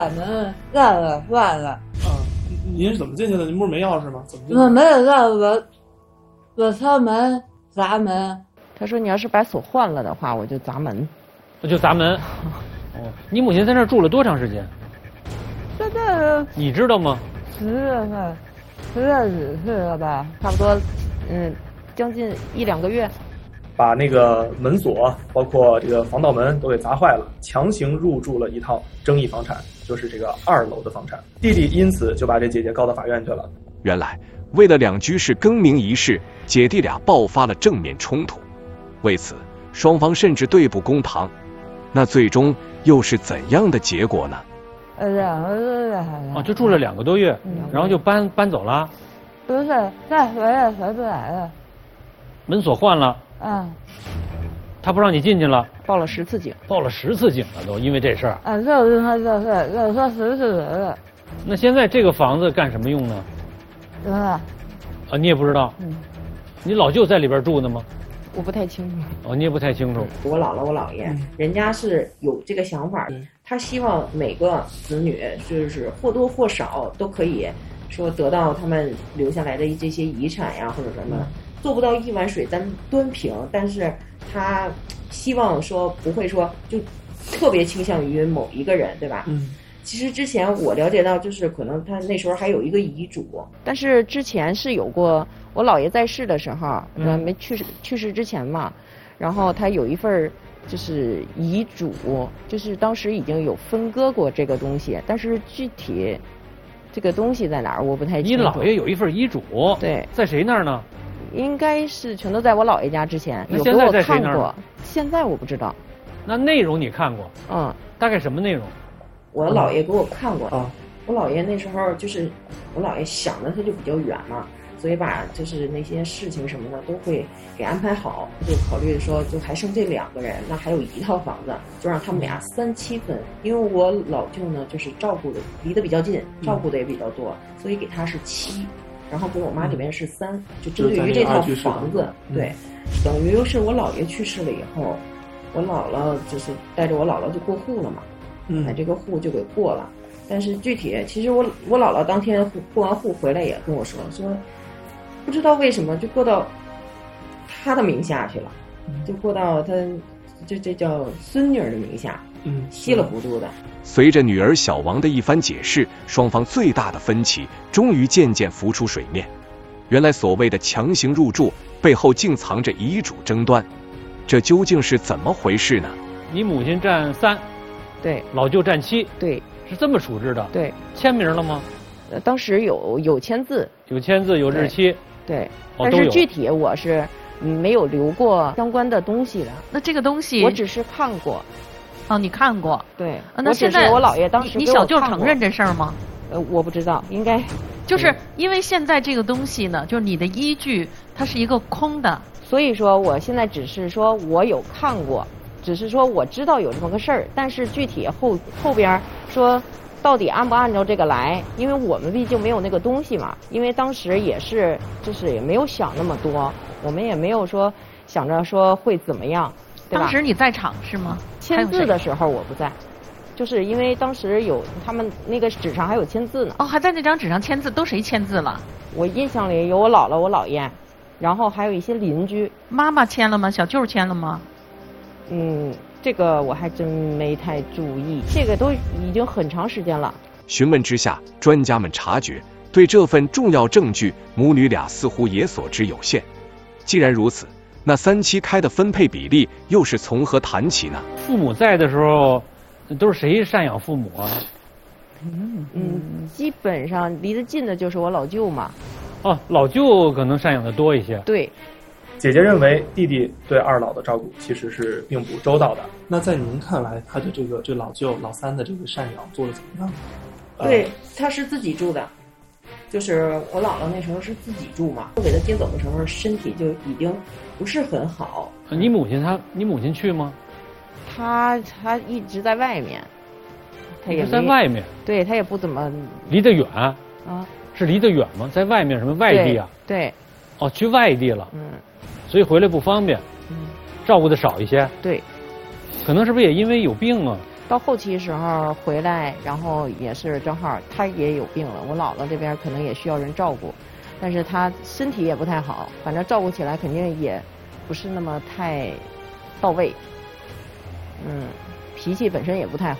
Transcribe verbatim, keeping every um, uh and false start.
俺们烂了坏了。 啊，您是怎么进去的？您不是没钥匙吗？怎么进去？ 我没有钥匙，我我敲门砸门。 他说你要是把锁换了的话，我就砸门。 我就砸门。哦，你母亲在那儿住了多长时间？ 现在你知道吗？ 十月份，十月几岁了吧？ 差不多，嗯，将近一两个月。 把那个门锁，包括这个防盗门都给砸坏了，强行入住了一套争议房产，就是这个二楼的房产。弟弟因此就把这姐姐告到法院去了。 原来，为了两居室更名一事，姐弟俩爆发了正面冲突。为此，双方甚至对簿公堂。那最终又是怎样的结果呢？ 两个多月。 哦，就住了两个多月， 嗯、 然后就搬搬走了。 不是，再回来回不来了。 门锁换了。 嗯。 他不让你进去了。 报了十次警。 报了十次警了都，因为这事儿。 啊，就是他就是，就是说十次人了。 那现在这个房子干什么用呢？ 不知道。 啊，你也不知道。 嗯。 你老舅在里边住呢吗？ 我不太清楚。 哦，你也不太清楚。 我姥姥我姥爷、嗯、人家是有这个想法、嗯、他希望每个子女就是或多或少都可以说得到他们留下来的这些遗产呀或者什么、嗯、做不到一碗水端端平，但是他希望说不会说就特别倾向于某一个人，对吧？ 嗯。 其实之前我了解到，就是可能他那时候还有一个遗嘱， 但是之前是有过我姥爷在世的时候，嗯，没去世去世之前嘛，然后他有一份就是遗嘱，就是当时已经有分割过这个东西，但是具体这个东西在哪儿我不太清楚。 你姥爷有一份遗嘱？ 对， 在谁那儿呢？ 应该是全都在我姥爷家之前， 有给我看过。现在我不知道。 那内容你看过？ 嗯， 大概什么内容？ 我姥爷给我看过， 啊、 我姥爷那时候就是我姥爷想的他就比较远嘛，所以把就是那些事情什么的都会给安排好，就考虑说就还剩这两个人，那还有一套房子，就让他们俩三七分，因为我老舅呢就是照顾的离得比较近，照顾的也比较多，嗯、所以给他是七，然后给我妈这边是三、嗯，就针对于这套房子，对，等于是我姥爷去世了以后，我姥姥就是带着我姥姥就过户了嘛。 嗯， 把这个户就给过了，但是具体其实我我姥姥当天过完户回来也跟我说说，不知道为什么就过到他的名下去了，就过到他这这叫孙女儿的名下， 嗯， 稀里糊涂的。 随着女儿小王的一番解释，双方最大的分歧终于渐渐浮出水面。原来所谓的强行入住背后竟藏着遗嘱争端，这究竟是怎么回事呢？ 你母亲占三。 对， 老舅占七， 对， 是这么处置的。 对， 签名了吗？ 呃，当时有有签字， 有签字，有日期。 对， 哦、 但是具体我是没有留过相关的东西的。 那这个东西我只是看过。 哦，你看过？ 对。 啊、那现在我姥爷当时你小舅承认这事儿吗？ 呃，我不知道，应该。 就是因为现在这个东西呢，就是你的依据它是一个空的， 所以说我现在只是说我有看过。只是说我知道有这么个事儿，但是具体后后边说到底按不按照这个来，因为我们毕竟没有那个东西嘛，因为当时也是就是也没有想那么多，我们也没有说想着说会怎么样，对吧？ 当时你在场是吗？ 签字的时候我不在，就是因为当时有他们那个纸上还有签字呢。 哦，还在那张纸上签字，都谁签字了？ 我印象里有我姥姥、我姥爷，然后还有一些邻居。 妈妈签了吗？小舅签了吗？ 嗯，这个我还真没太注意，这个都已经很长时间了。 询问之下，专家们察觉对这份重要证据，母女俩似乎也所知有限。既然如此，那三七开的分配比例又是从何谈起呢？ 父母在的时候，都是谁赡养父母啊？ 嗯嗯，基本上离得近的就是我老舅嘛。 哦，老舅可能赡养的多一些。 对。 姐姐认为弟弟对二老的照顾其实是并不周到的。 那在您看来，他的这个这老舅老三的这个赡养做的怎么样？ 对，他是自己住的，就是我姥姥那时候是自己住嘛。我给他接走的时候，身体就已经不是很好。 你母亲她，你母亲去吗？ 他他一直在外面，他也在外面。 对他也不怎么离得远啊？ 是离得远吗？在外面什么外地啊？ 对。对哦，去外地了。 嗯。 所以回来不方便， 嗯， 照顾的少一些。 对， 可能是不是也因为有病啊？ 到后期时候回来，然后也是正好他也有病了，我姥姥这边可能也需要人照顾，但是他身体也不太好，反正照顾起来肯定也不是那么太到位，嗯，脾气本身也不太好。